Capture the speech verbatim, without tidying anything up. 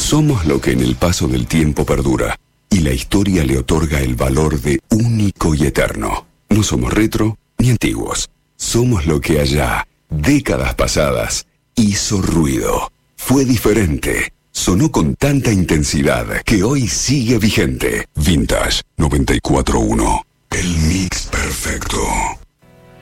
Somos lo que en el paso del tiempo perdura y la historia le otorga el valor de único y eterno. No somos retro ni antiguos. Somos lo que allá, décadas pasadas, hizo ruido. Fue diferente. Sonó con tanta intensidad que hoy sigue vigente. Vintage noventa y cuatro punto uno. El mix perfecto.